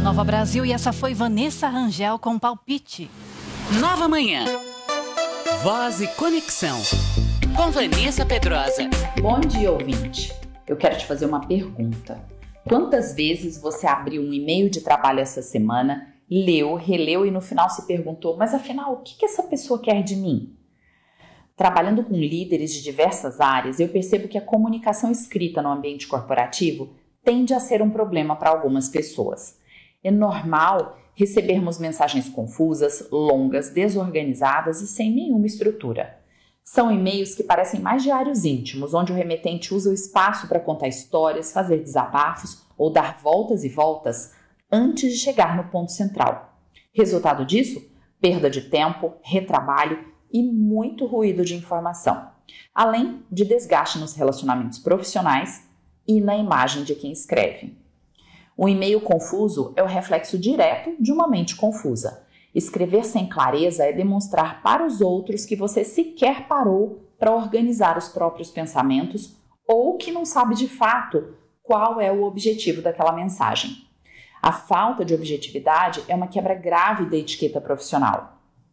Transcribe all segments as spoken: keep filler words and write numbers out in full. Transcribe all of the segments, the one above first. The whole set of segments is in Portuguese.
Nova Brasil, e essa foi Vanessa Rangel com Palpite. Nova Manhã. Voz e Conexão. Com Vanessa Pedrosa. Bom dia, ouvinte. Eu quero te fazer uma pergunta. Quantas vezes você abriu um e-mail de trabalho essa semana, leu, releu e no final se perguntou, mas afinal, o que essa pessoa quer de mim? Trabalhando com líderes de diversas áreas, eu percebo que a comunicação escrita no ambiente corporativo tende a ser um problema para algumas pessoas. É normal recebermos mensagens confusas, longas, desorganizadas e sem nenhuma estrutura. São e-mails que parecem mais diários íntimos, onde o remetente usa o espaço para contar histórias, fazer desabafos ou dar voltas e voltas antes de chegar no ponto central. Resultado disso? Perda de tempo, retrabalho e muito ruído de informação, além de desgaste nos relacionamentos profissionais e na imagem de quem escreve. Um e-mail confuso é o reflexo direto de uma mente confusa. Escrever sem clareza é demonstrar para os outros que você sequer parou para organizar os próprios pensamentos ou que não sabe de fato qual é o objetivo daquela mensagem. A falta de objetividade é uma quebra grave da etiqueta profissional.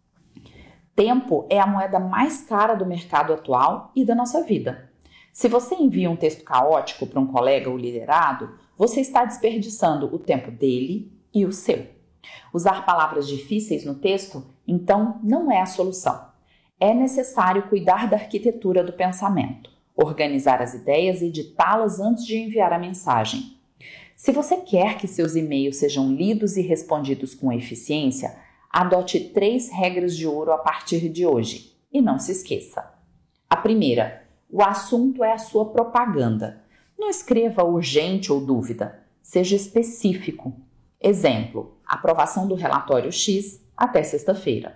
Tempo é a moeda mais cara do mercado atual e da nossa vida. Se você envia um texto caótico para um colega ou liderado, você está desperdiçando o tempo dele e o seu. Usar palavras difíceis no texto, então, não é a solução. É necessário cuidar da arquitetura do pensamento, organizar as ideias e editá-las antes de enviar a mensagem. Se você quer que seus e-mails sejam lidos e respondidos com eficiência, adote três regras de ouro a partir de hoje. E não se esqueça. A primeira, o assunto é a sua propaganda. Não escreva urgente ou dúvida. Seja específico. Exemplo, aprovação do relatório X até sexta-feira.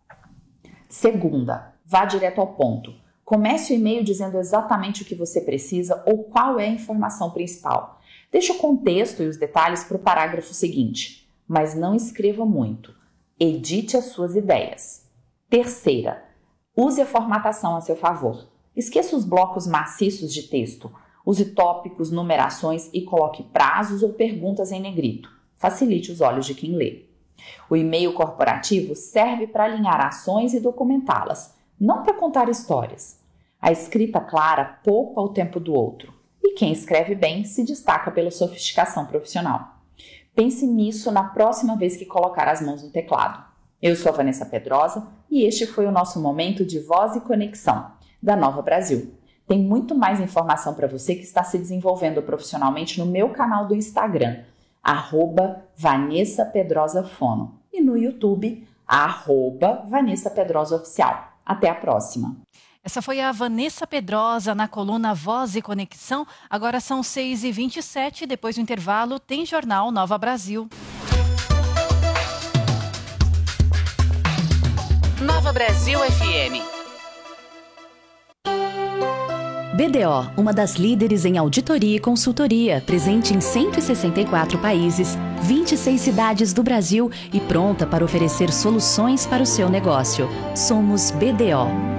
Segunda, vá direto ao ponto. Comece o e-mail dizendo exatamente o que você precisa ou qual é a informação principal. Deixe o contexto e os detalhes para o parágrafo seguinte, mas não escreva muito. Edite as suas ideias. Terceira, use a formatação a seu favor. Esqueça os blocos maciços de texto. Use tópicos, numerações e coloque prazos ou perguntas em negrito. Facilite os olhos de quem lê. O e-mail corporativo serve para alinhar ações e documentá-las, não para contar histórias. A escrita clara poupa o tempo do outro. E quem escreve bem se destaca pela sofisticação profissional. Pense nisso na próxima vez que colocar as mãos no teclado. Eu sou a Vanessa Pedrosa e este foi o nosso momento de Voz e Conexão, da Nova Brasil. Tem muito mais informação para você que está se desenvolvendo profissionalmente no meu canal do Instagram, arroba Vanessa Pedrosa Fono, e no YouTube, arroba Vanessa Pedrosa Oficial. Até a próxima! Essa foi a Vanessa Pedrosa na coluna Voz e Conexão. Agora são seis e vinte e sete, depois do intervalo tem Jornal Nova Brasil. Nova Brasil F M. B D O, uma das líderes em auditoria e consultoria, presente em cento e sessenta e quatro países, vinte e seis cidades do Brasil e pronta para oferecer soluções para o seu negócio. Somos B D O.